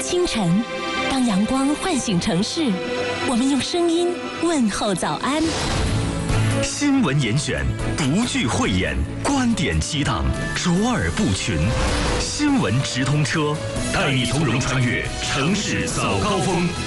清晨，当阳光唤醒城市，我们用声音问候早安。 新闻严选，不惧讳言，观点激荡，卓尔不群。新闻直通车，带你从容穿越城市早高峰，